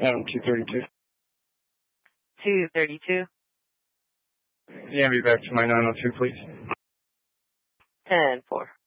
232. 232. Yeah, be back to my 902, please. 10-4.